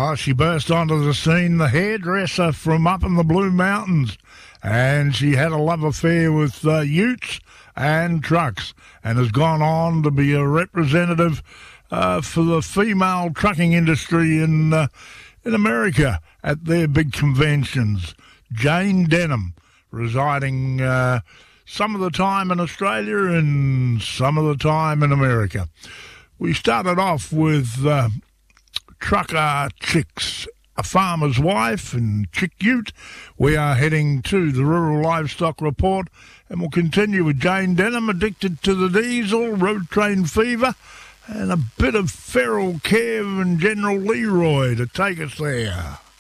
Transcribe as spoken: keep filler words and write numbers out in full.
Oh, she burst onto the scene, the hairdresser from up in the Blue Mountains, and she had a love affair with uh, utes and trucks, and has gone on to be a representative uh, for the female trucking industry in uh, in America at their big conventions. Jane Denham, residing uh, some of the time in Australia and some of the time in America. We started off with uh, Trucker Chicks, a farmer's wife and Chick Ute. We are heading to the Rural Livestock Report, and we'll continue with Jane Denham, addicted to the diesel, road train fever, and a bit of feral Kev and General Leroy to take us there.